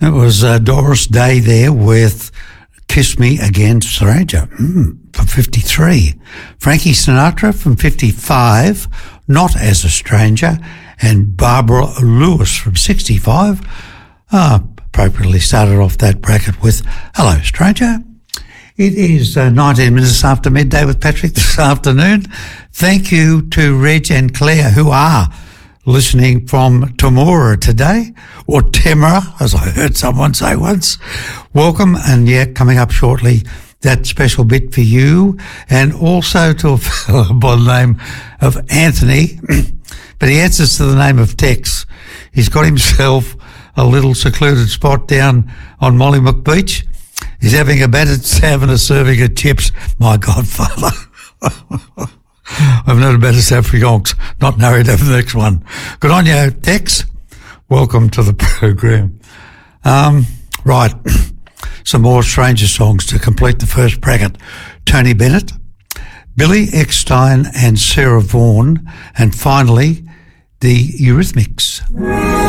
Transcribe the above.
It was Doris Day there with Kiss Me Again, Stranger, from 53. Frankie Sinatra from 55, Not As a Stranger, and Barbara Lewis from 65. Appropriately started off that bracket with Hello, Stranger. It is 19 minutes after midday with Patrick this afternoon. Thank you to Reg and Claire, who are listening from Temora today, or Temora, as I heard someone say once. Welcome, and coming up shortly, that special bit for you, and also to a fellow by the name of Anthony, but he answers to the name of Tex. He's got himself a little secluded spot down on Mollymook Beach. He's having a battered salmon, a serving of chips. My godfather. I've known about his Afrikaans, not narrowed over the next one. Good on you, Tex. Welcome to the program. Right, some more Stranger songs to complete the first bracket. Tony Bennett, Billy Eckstein and Sarah Vaughan, and finally, the Eurythmics.